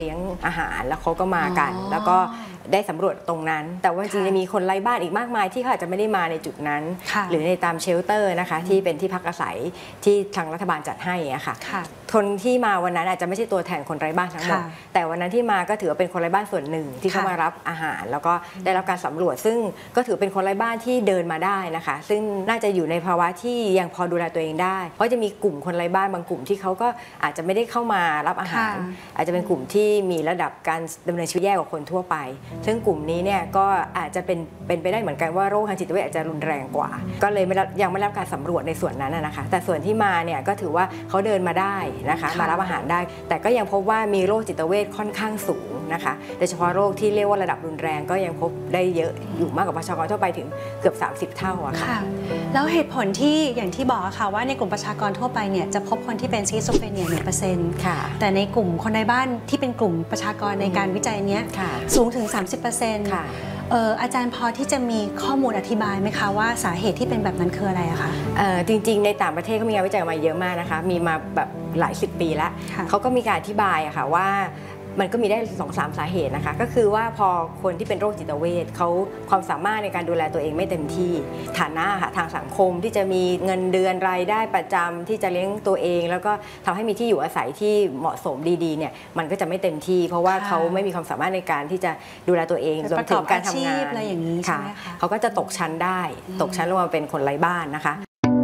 เลี้ยงอาหารแล้วเขาก็มากันแล้วก็ได้สำรวจตรงนั้นแต่ว่าจริงๆมีคนไร้บ้านอีกมากมายที่เขาอาจจะไม่ได้มาในจุดนั้นหรือในตามเชลเตอร์นะคะที่เป็นที่พักอาศัยที่ทางรัฐบาลจัดให้อะค่ะคนที่มาวันนั้นอาจจะไม่ใช่ตัวแทนคนไร้บ้านทั้งหมดแต่วันนั้นที่มาก็ถือว่าเป็นคนไร้บ้านส่วนหนึ่งที่เขามารับอาหารแล้วก็ได้รับการสำรวจซึ่งก็ถือเป็นคนไร้บ้านที่เดินมาได้นะคะซึ่งน่าจะอยู่ในภาวะที่ยังพอดูแลตัวเองได้เพราะจะมีกลุ่มคนไร้บ้านบางกลุ่มที่เขาก็อาจจะไม่ได้เข้ามารับอาหารอาจจะเป็นกลุ่มที่มีระดับการดำเนินชีวิตแย่กว่าคนทั่วไปซึ่งกลุ่มนี้เนี่ยก็อาจจะเป็นไปได้เหมือนกันว่าโรคทางจิตเวชอาจจะรุนแรงกว่าก็เลยยังไม่รับการสำรวจในส่วนนั้นนะคะแต่ส่วนที่มาเนี่ยก็ถือว่าเขาเดินมาได้นะคะมารับอาหารได้แต่ก็ยังพบว่ามีโรคจิตเวชค่อนข้างสูงนะคะโดยเฉพาะโรคที่เรียกว่าระดับรุนแรงก็ยังพบได้เยอะอยู่มากกว่าประชากรทั่วไปถึงเกือบ30เท่าอะค่ะแล้วเหตุผลที่อย่างที่บอกค่ะว่าในกลุ่มประชากรทั่วไปเนี่ยจะพบคนที่เป็นสคิสโซเฟเนีย1%แต่ในกลุ่มคนในบ้านที่เป็นกลุ่มประชากรในการวิจัยนี้สูงถึง 30%อาจารย์พอที่จะมีข้อมูลอธิบายไหมคะว่าสาเหตุที่เป็นแบบนั้นคืออะไรอะคะจริงๆในต่างประเทศเขามีงานวิจัยมาเยอะมากนะคะมีมาแบบหลาย10 ปีแล้วเขาก็มีการอธิบายอะค่ะว่ามันก็มีได้ 2-3 สาเหตุนะคะก็คือว่าพอคนที่เป็นโรคจิตเวชเขาความสามารถในการดูแลตัวเองไม่เต็มที่ฐานะค่ะทางสังคมที่จะมีเงินเดือนรายได้ประจำที่จะเลี้ยงตัวเองแล้วก็ทำให้มีที่อยู่อาศัยที่เหมาะสมดีๆเนี่ยมันก็จะไม่เต็มที่เพราะว่าเขาไม่มีความสามารถในการที่จะดูแลตัวเองรวมถึงการทำงานอะไรอย่างนี้ใช่ไหมคะเขาก็จะตกชั้นได้ตกชั้นลงมาเป็นคนไร้บ้านนะคะ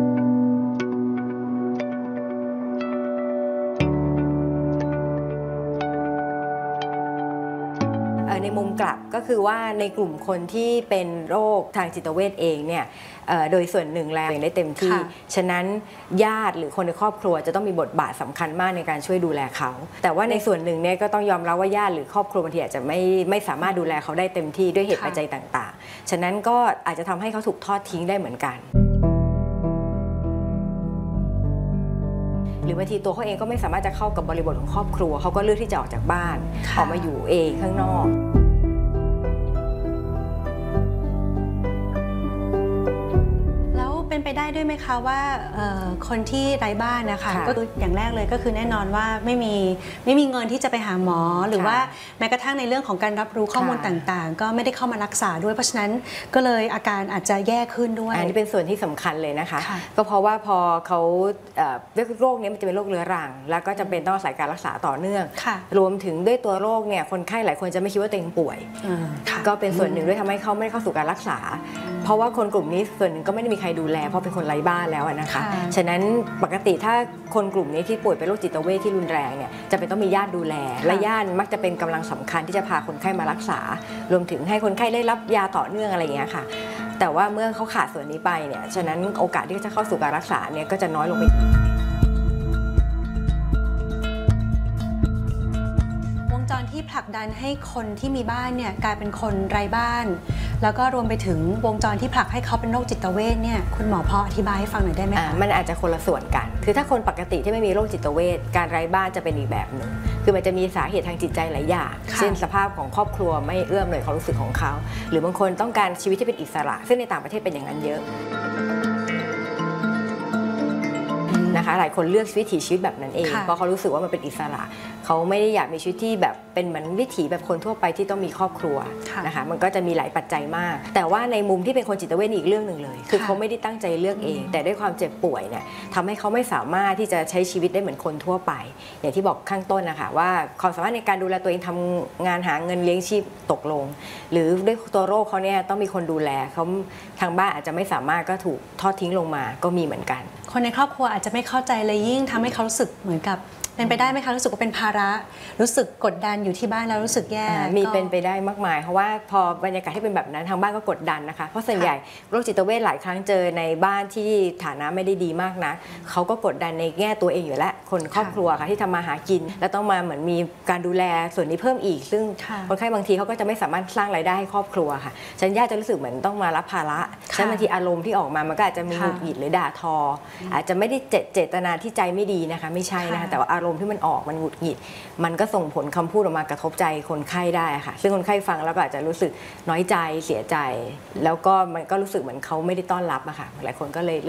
ในมุมกลับก็คือว่าในกลุ่มคนที่เป็นโรคทางจิตเวชเองเนี่ยโดยส่วนหนึ่งแล้วได้เต็มที่ฉะนั้นญาติหรือคนในครอบครัวจะต้องมีบทบาทสำคัญมากในการช่วยดูแลเขาแต่ว่าในส่วนหนึ่งเนี่ยก็ต้องยอมรับว่าญาติหรือครอบครัวบางทีอาจจะไม่สามารถดูแลเขาได้เต็มที่ด้วยเหตุปัจจัยต่างๆฉะนั้นก็อาจจะทำให้เขาถูกทอดทิ้งได้เหมือนกันหรือบางทีตัวเขาเองก็ไม่สามารถจะเข้ากับบริบทของครอบครัวเขาก็เลือกที่จะออกจากบ้านออกมาอยู่เองข้างนอกเป็นไปได้ด้วยไหมคะว่าคนที่ไร้บ้านนะคะก็อย่างแรกเลยก็คือแน่นอนว่าไม่มีเงินที่จะไปหาหมอหรือว่าแม้กระทั่งในเรื่องของการรับรู้ข้อมูลต่างๆก็ไม่ได้เข้ามารักษาด้วยเพราะฉะนั้นก็เลยอาการอาจจะแย่ขึ้นด้วยอันนี้เป็นส่วนที่สำคัญเลยนะคะก็เพราะว่าพอเขาโรคนี้มันจะเป็นโรคเรื้อรังแล้วก็จำเป็นต้องอาศัยการรักษาต่อเนื่องรวมถึงด้วยตัวโรคเนี่ยคนไข้หลายคนจะไม่คิดว่าตัวเองป่วยก็เป็นส่วนหนึ่งด้วยทำให้เขาไม่เข้าสู่การรักษาเพราะว่าคนกลุ่มนี้ส่วนหนึ่งก็ไม่ได้มีใครดูแลเพราะเป็นคนไร้บ้านแล้วนะคะฉะนั้นปกติถ้าคนกลุ่มนี้ที่ป่วยเป็นโรคจิตเวชที่รุนแรงเนี่ยจะเป็นต้องมีญาติดูแลและญาติมักจะเป็นกำลังสำคัญที่จะพาคนไข้มารักษารวมถึงให้คนไข้ได้รับยาต่อเนื่องอะไรอย่างเงี้ยค่ะแต่ว่าเมื่อเขาขาดส่วนนี้ไปเนี่ยฉะนั้นโอกาสที่จะเข้าสู่การรักษาเนี่ยก็จะน้อยลงไปที่ผลักดันให้คนที่มีบ้านเนี่ยกลายเป็นคนไร้บ้านแล้วก็รวมไปถึงวงจรที่ผลักให้เขาเป็นโรคจิตเวชเนี่ยคุณหมอพออธิบายให้ฟังหน่อยได้ไหมคะมันอาจจะคนละส่วนกันคือถ้าคนปกติที่ไม่มีโรคจิตเวชการไร้บ้านจะเป็นอีกแบบหนึ่งคือมันจะมีสาเหตุทางจิตใจหลายอย่างเช่นสภาพของครอบครัวไม่เอื้อมเลยความรู้สึกของเขาหรือบางคนต้องการชีวิตที่เป็นอิสระซึ่งในต่างประเทศเป็นอย่างนั้นเยอะนะคะหลายคนเลือกวิถีชีวิตแบบนั้นเองเพราะเขารู้สึกว่ามันเป็นอิสระเขาไม่ได้อยากมีชีวิตที่แบบเป็นเหมือนวิถีแบบคนทั่วไปที่ต้องมีครอบครัวนะคะมันก็จะมีหลายปัจจัยมากแต่ว่าในมุมที่เป็นคนจิตเวชอีกเรื่องหนึ่งเลยคือเขาไม่ได้ตั้งใจเลือกเองแต่ด้วยความเจ็บป่วยเนี่ยทำให้เขาไม่สามารถที่จะใช้ชีวิตได้เหมือนคนทั่วไปอย่างที่บอกข้างต้นนะคะว่าความสามารถในการดูแลตัวเองทำงานหาเงินเลี้ยงชีพตกลงหรือด้วยตัวโรคเขาเนี่ยต้องมีคนดูแลเขาทางบ้านอาจจะไม่สามารถก็ถูกทอดทิ้งลงมาก็มีเหมือนกันคนในครอบครัวอาจจะไม่เข้าใจเลยยิ่งทำให้เขารู้สึกเหมือนกับเป็นไปได้ไหมคะรู้สึกว่าเป็นภาระรู้สึกกดดันอยู่ที่บ้านแล้วรู้สึกแย่มีเป็นไปได้มากมายเพราะว่าพอบรรยากาศที่เป็นแบบนั้นทางบ้านก็กดดันนะคะเพราะส่วนใหญ่โรคจิตเวชหลายครั้งเจอในบ้านที่ฐานะไม่ได้ดีมากนะเขาก็กดดันในแง่ตัวเองอยู่แล้วคนครอบครัวค่ะที่ทำมาหากินแล้วต้องมาเหมือนมีการดูแลส่วนนี้เพิ่มอีกซึ่งคนไข้บางทีเขาก็จะไม่สามารถสร้างรายได้ให้ครอบครัวค่ะฉันญาติจะรู้สึกเหมือนต้องมารับภาระฉะนั้นบางทีอารมณ์ที่ออกมามันก็อาจจะมีหงุดหงิดหรือด่าทออาจจะไม่ได้เจตนาที่ใจไม่ดีนะคะไม่ใช่นะคะแต่ว่าอารมณ์ที่มันออกมันหงุดหงิดมันก็ส่งผลคำพูดออกมากระทบใจคนไข้ได้ค่ะซึ่งคนไข้ฟังแล้วก็อาจจะรู้สึกน้อยใจเสียใจแล้วก็มันก็รู้สึกเหมือนเขาไม่ได้ต้อนรับอะค่ะหลายคนก็เลย